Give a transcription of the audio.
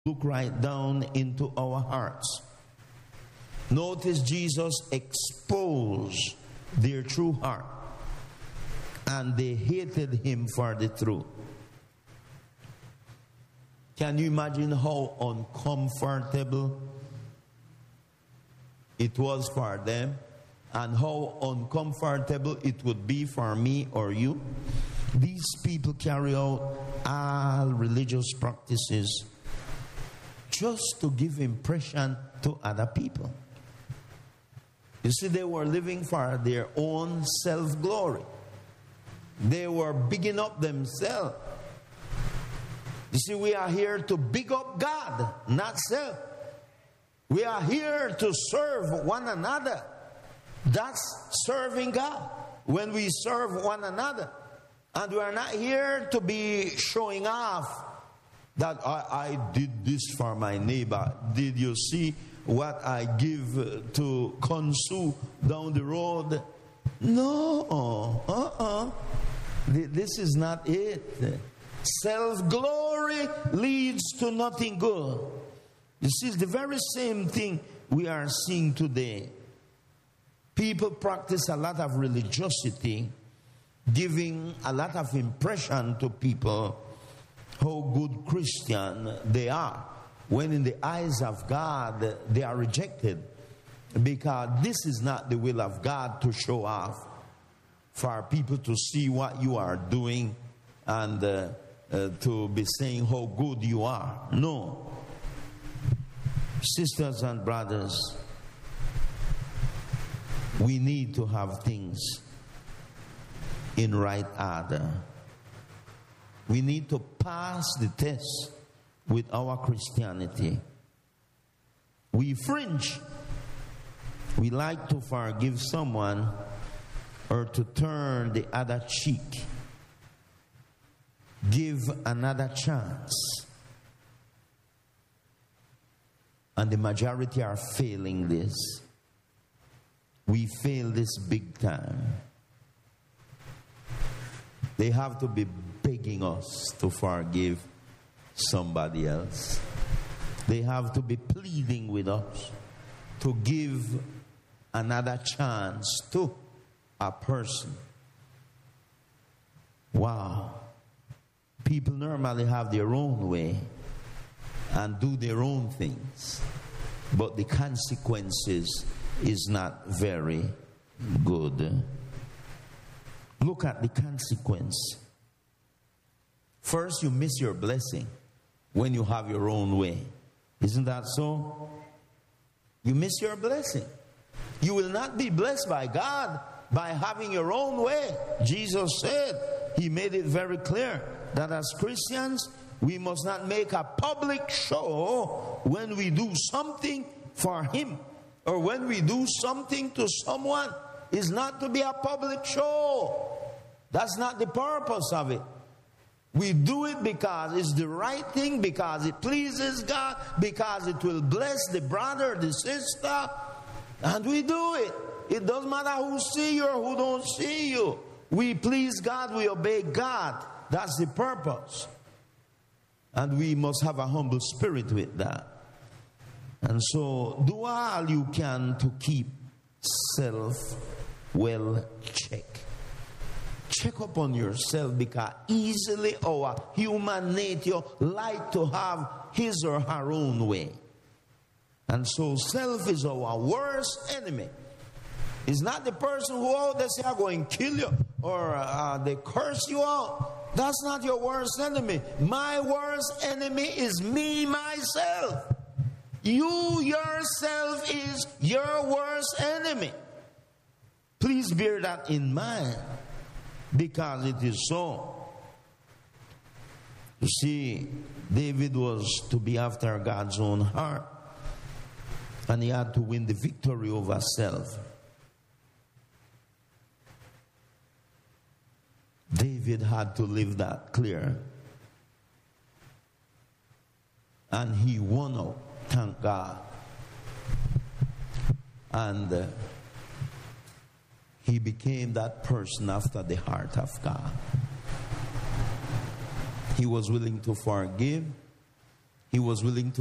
look right down into our hearts. Notice Jesus exposed their true heart, and they hated him for the truth. Can you imagine how uncomfortable it was for them, and how uncomfortable it would be for me or you? These people carry out all religious practices just to give impression to other people. You see, they were living for their own self-glory. They were bigging up themselves. You see, we are here to big up God, not self. We are here to serve one another. That's serving God, when we serve one another. And we are not here to be showing off that I did this for my neighbor. Did you see what I give to Konsu down the road? No. This is not it. Self-glory leads to nothing good. You see, it's the very same thing we are seeing today. People practice a lot of religiosity, giving a lot of impression to people how good Christian they are, when in the eyes of God they are rejected, because this is not the will of God to show off, for people to see what you are doing and to be saying how good you are. No. Sisters and brothers, we need to have things in right order. We need to pass the test with our Christianity. We fringe. We like to forgive someone or to turn the other cheek. Give another chance. And the majority are failing this. We fail this big time. They have to be begging us to forgive somebody else. They have to be pleading with us to give another chance to a person. Wow. People normally have their own way and do their own things, but the consequences is not very good. Look at the consequence. First, you miss your blessing when you have your own way. Isn't that so? You miss your blessing. You will not be blessed by God by having your own way. Jesus said, he made it very clear that as Christians, we must not make a public show when we do something for him, or when we do something to someone. It's not to be a public show. That's not the purpose of it. We do it because it's the right thing, because it pleases God, because it will bless the brother, the sister, and we do it. It doesn't matter who see you or who don't see you. We please God, we obey God. That's the purpose. And we must have a humble spirit with that. And so, do all you can to keep self well checked. Check up on yourself, because easily our human nature like to have his or her own way. And so self is our worst enemy. It's not the person who out there say, I'm going to kill you, or they curse you out. That's not your worst enemy. My worst enemy is me, myself. You yourself is your worst enemy. Please bear that in mind, because it is so. You see, David was to be after God's own heart, and he had to win the victory over self. David had to live that clear, and he won out, thank God. And he became that person after the heart of God. He was willing to forgive. he was willing to